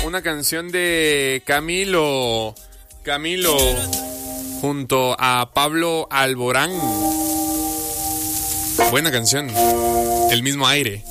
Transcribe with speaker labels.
Speaker 1: una canción de Camilo junto a Pablo Alborán. Buena canción. El mismo aire.